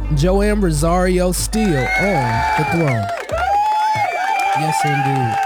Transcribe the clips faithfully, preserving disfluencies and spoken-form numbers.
Joanne Rosario still on the throne. Yes, indeed.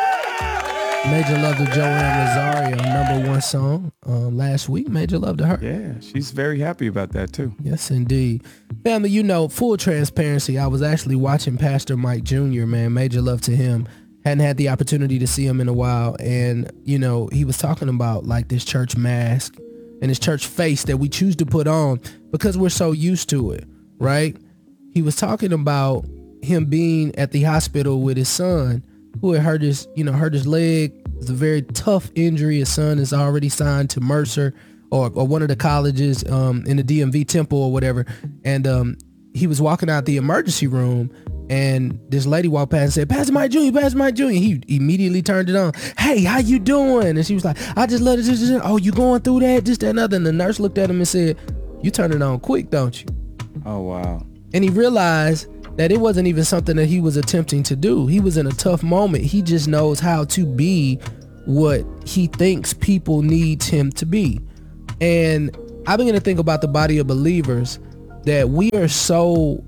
Major love to Joanne Rosario, number one song um, last week. Major love to her. Yeah, she's very happy about that too. Yes, indeed. Family, you know, full transparency, I was actually watching Pastor Mike Junior, man. Major love to him. Hadn't had the opportunity to see him in a while. And, you know, he was talking about like this church mask and this church face that we choose to put on because we're so used to it, right? He was talking about him being at the hospital with his son who had hurt his, you know, hurt his leg. It's a very tough injury. His son is already signed to Mercer or, or one of the colleges um, in the D M V Temple or whatever. And um, he was walking out the emergency room and this lady walked past and said, Pastor Mike Junior, Pastor Mike Junior He immediately turned it on. Hey, how you doing? And she was like, I just love it. Oh, you going through that? Just that, and other. And the nurse looked at him and said, you turn it on quick, don't you? Oh, wow. And he realized that it wasn't even something that he was attempting to do. He was in a tough moment. He just knows how to be what he thinks people need him to be. And I begin to think about the body of believers that we are so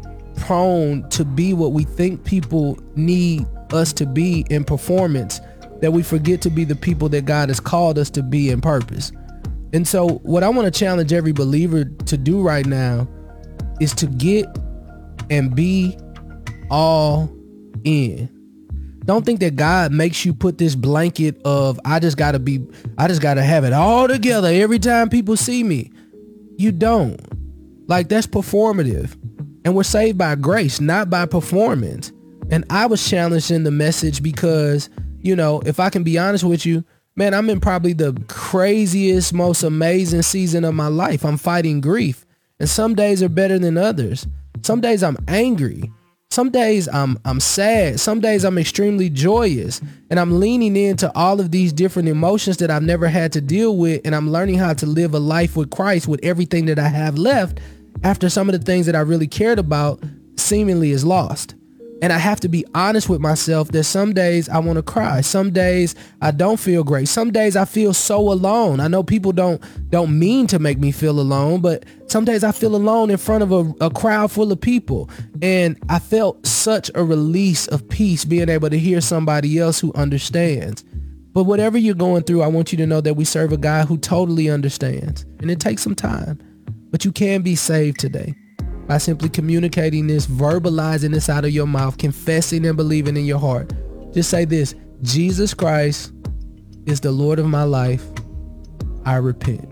prone to be what we think people need us to be in performance that we forget to be the people that God has called us to be in purpose. And so what I want to challenge every believer to do right now is to get and be all in. Don't think that God makes you put this blanket of I just gotta be, I just gotta have it all together every time people see me. You don't. Like, that's performative. And we're saved by grace, not by performance. And I was challenged in the message because, you know, if I can be honest with you, man, I'm in probably the craziest, most amazing season of my life. I'm fighting grief. And some days are better than others. Some days I'm angry. Some days I'm I'm sad. Some days I'm extremely joyous. And I'm leaning into all of these different emotions that I've never had to deal with. And I'm learning how to live a life with Christ with everything that I have left after some of the things that I really cared about seemingly is lost. And I have to be honest with myself that some days I want to cry. Some days I don't feel great. Some days I feel so alone. I know people don't don't mean to make me feel alone, but some days I feel alone in front of a, a crowd full of people. And I felt such a release of peace being able to hear somebody else who understands. But whatever you're going through, I want you to know that we serve a God who totally understands. And it takes some time, but you can be saved today. By simply communicating this, verbalizing this out of your mouth, confessing and believing in your heart. Just say this: Jesus Christ is the Lord of my life. I repent.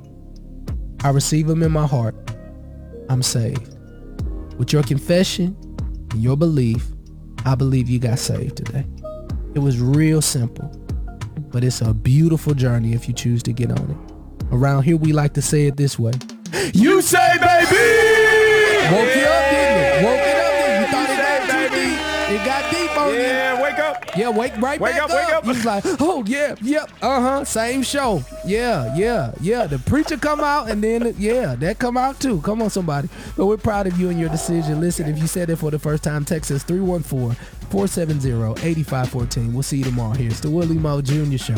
I receive him in my heart. I'm saved. With your confession and your belief, I believe you got saved today. It was real simple, but it's a beautiful journey if you choose to get on it. Around here, we like to say it this way: You say, baby! Woke you up, didn't it? Woke it up, didn't you? You thought it got too deep. It got deep on you. Yeah, wake up. Yeah, wake right wake back up. up. Wake up. He's like, oh, yeah, yep, uh-huh, same show. Yeah, yeah, yeah. The preacher come out and then, yeah, that come out too. Come on, somebody. But we're proud of you and your decision. Listen, if you said it for the first time, text us three one four, four seven zero, eight five one four. We'll see you tomorrow here. It's the Willie Moore Junior Show.